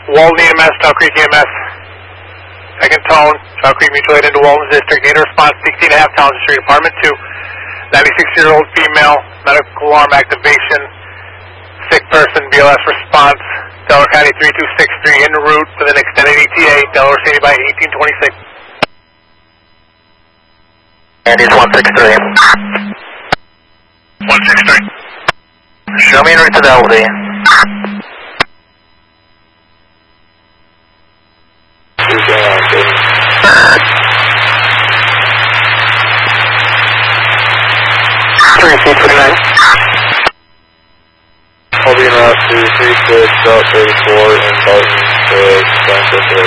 Walden EMS, Trail Creek EMS. Second tone, Trail Creek Mutual Aid into Walden District. Need a response, 16.5 Townsend Street, Apartment 2. 96-year-old female, medical alarm activation. Sick person, BLS response. Delaware County 3263 en route with an extended ETA. Delaware City by 1826. Andy's 163. 163. Show me en route to the LD. I'll be en route to 36 Route 34 in Barton to San Francisco.